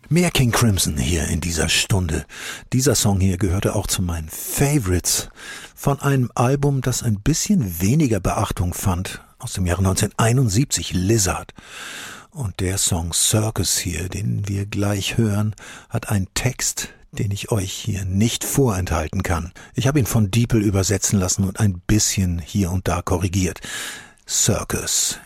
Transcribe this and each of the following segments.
Mehr King Crimson hier in dieser Stunde. Dieser Song hier gehörte auch zu meinen Favorites von einem Album, das ein bisschen weniger Beachtung fand, aus dem Jahre 1971, Lizard. Und der Song Circus hier, den wir gleich hören, hat einen Text, den ich euch hier nicht vorenthalten kann. Ich habe ihn von Diepel übersetzen lassen und ein bisschen hier und da korrigiert. Circus.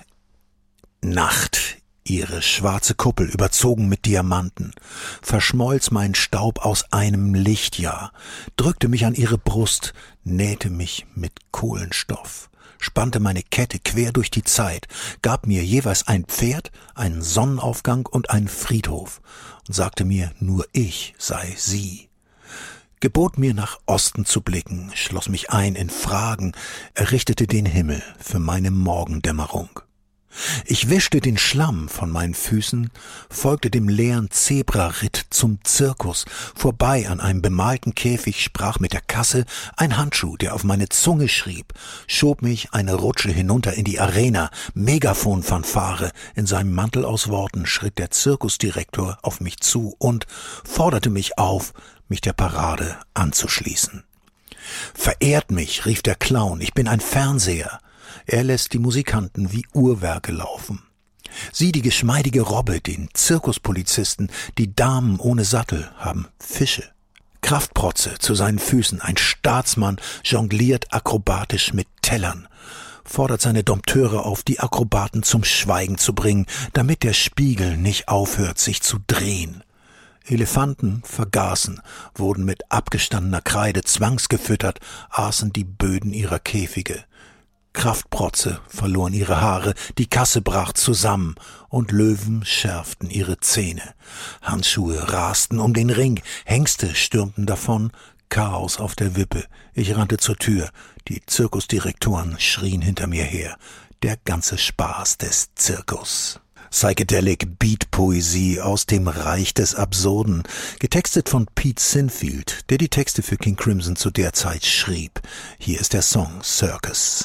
Nacht. Ihre schwarze Kuppel, überzogen mit Diamanten, verschmolz mein Staub aus einem Lichtjahr, drückte mich an ihre Brust, nähte mich mit Kohlenstoff, spannte meine Kette quer durch die Zeit, gab mir jeweils ein Pferd, einen Sonnenaufgang und einen Friedhof und sagte mir, nur ich sei sie. Gebot mir nach Osten zu blicken, schloss mich ein in Fragen, errichtete den Himmel für meine Morgendämmerung. Ich wischte den Schlamm von meinen Füßen, folgte dem leeren Zebraritt zum Zirkus, vorbei an einem bemalten Käfig, sprach mit der Kasse, ein Handschuh, der auf meine Zunge schrieb, schob mich eine Rutsche hinunter in die Arena, Megaphon-Fanfare, in seinem Mantel aus Worten schritt der Zirkusdirektor auf mich zu und forderte mich auf, mich der Parade anzuschließen. Verehrt mich, rief der Clown, ich bin ein Fernseher. Er lässt die Musikanten wie Uhrwerke laufen. Sie, die geschmeidige Robbe, den Zirkuspolizisten, die Damen ohne Sattel, haben Fische. Kraftprotze zu seinen Füßen, ein Staatsmann jongliert akrobatisch mit Tellern, fordert seine Dompteure auf, die Akrobaten zum Schweigen zu bringen, damit der Spiegel nicht aufhört, sich zu drehen. Elefanten vergaßen, wurden mit abgestandener Kreide zwangsgefüttert, aßen die Böden ihrer Käfige. Kraftprotze verloren ihre Haare, die Kasse brach zusammen und Löwen schärften ihre Zähne. Handschuhe rasten um den Ring, Hengste stürmten davon, Chaos auf der Wippe. Ich rannte zur Tür, die Zirkusdirektoren schrien hinter mir her. Der ganze Spaß des Zirkus. Psychedelic Beat-Poesie aus dem Reich des Absurden, getextet von Pete Sinfield, der die Texte für King Crimson zu der Zeit schrieb. Hier ist der Song Circus.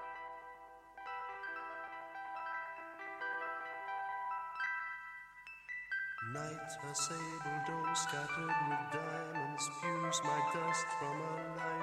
Night, her sable dome scattered with diamonds spews my dust from a light.